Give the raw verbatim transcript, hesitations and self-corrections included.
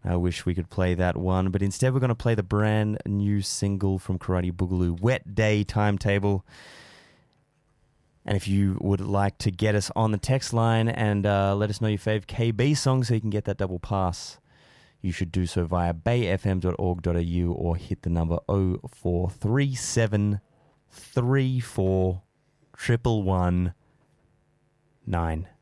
I wish we could play that one, but instead we're going to play the brand new single from Karate Boogaloo, Wet Day Timetable. And if you would like to get us on the text line and uh, let us know your fave K B song so you can get that double pass, you should do so via bay f m dot org dot a u or hit the number oh four three seven, three four, one one one nine.